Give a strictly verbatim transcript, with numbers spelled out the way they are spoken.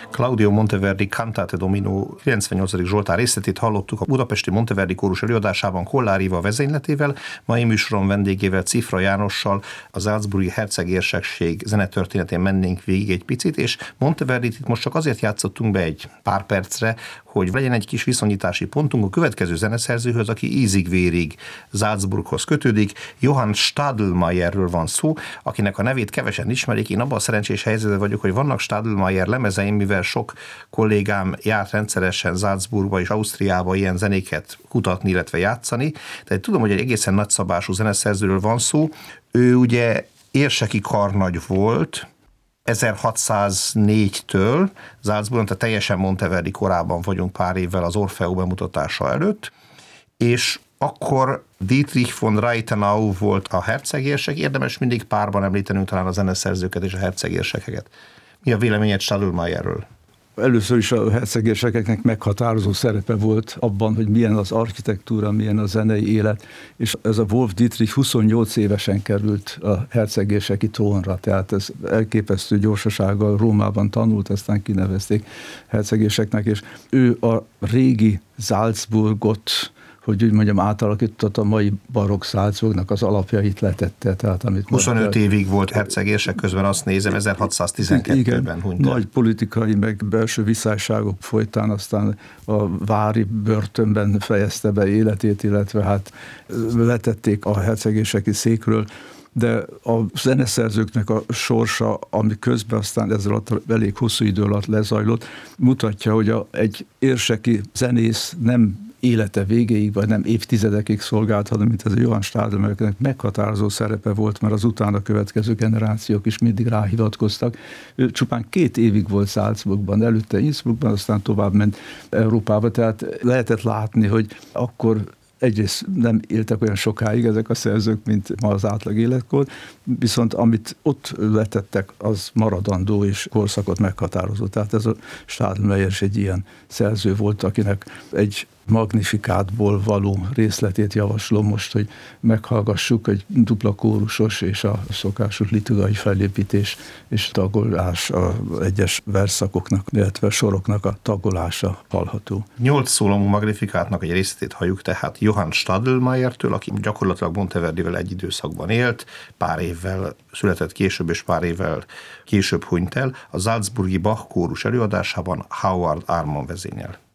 Claudio Monteverdi Cantate Domino kilencvennyolcadik Zsoltár részletét hallottuk a budapesti Monteverdi kórus előadásában Kollár Éva vezényletével, mai műsoron vendégével Cifra Jánossal a salzburgi hercegérsekség zenetörténetén mennénk végig egy picit, és Monteverdit itt most csak azért játszottunk be egy pár percre, hogy legyen egy kis viszonyítási pontunk a következő zeneszerzőhöz, aki ízig-vérig Salzburghoz kötődik. Johann Stadelmayerről van szó, akinek a nevét kevesen ismerik. Én abban a szerencsés helyzetben vagyok, hogy vannak Stadelmayer lemezeim, mivel sok kollégám járt rendszeresen Salzburgba és Ausztriába ilyen zenéket kutatni, illetve játszani. Tehát tudom, hogy egy egészen nagyszabású zeneszerzőről van szó. Ő ugye érseki karnagy volt, ezerhatszáznégytől Salzburgon, tehát teljesen Monteverdi korában vagyunk pár évvel az Orfeo bemutatása előtt, és akkor Dietrich von Reithenau volt a hercegérsek, érdemes mindig párban említenünk talán a zeneszerzőket és a hercegérsekeket. Mi a véleményed Stadelmayerről? Először is a hercegérsekeknek meghatározó szerepe volt abban, hogy milyen az architektúra, milyen a zenei élet, és ez a Wolf Dietrich huszonnyolc évesen került a hercegérseki trónra, tehát ez elképesztő gyorsasággal Rómában tanult, aztán kinevezték hercegérseknek, és ő a régi Salzburgot, hogy úgy mondjam, átalakította a mai barokk Salzburgnak az alapjait letette. Tehát, amit huszonöt évig volt hercegérsek, közben azt nézem, ezerhatszáztizenkettőben hunyt el. Nagy politikai, meg belső visszájságok folytán aztán a vári börtönben fejezte be életét, illetve hát letették a hercegérseki székről, de a zeneszerzőknek a sorsa, ami közben aztán ezzel alatt elég hosszú idő alatt lezajlott, mutatja, hogy a, egy érseki zenész nem élete végéig, vagy nem évtizedekig szolgált, hanem mint ez a Johann Stadelmayernek meghatározó szerepe volt, mert az utána következő generációk is mindig ráhivatkoztak. Ő csupán két évig volt Salzburgban, előtte Innsbruckban, aztán tovább ment Európába, tehát lehetett látni, hogy akkor egyrészt nem éltek olyan sokáig ezek a szerzők, mint ma az átlag életkor, viszont amit ott letettek, az maradandó és korszakot meghatározó. Tehát ez a Stadelmayer is egy ilyen szerző volt, akinek egy Magnifikátból való részletét javaslom most, hogy meghallgassuk, egy dupla kórusos és a szokásos liturgiai fellépítés és tagolás, a egyes versszakoknak, illetve soroknak a tagolása hallható. Nyolc szólamú Magnifikátnak egy részletét halljuk tehát Johann Stadelmayertől, aki gyakorlatilag Monteverdivel egy időszakban élt, pár évvel született később és pár évvel később hunyt el, a salzburgi Bach kórus előadásában Howard Arman vezényel.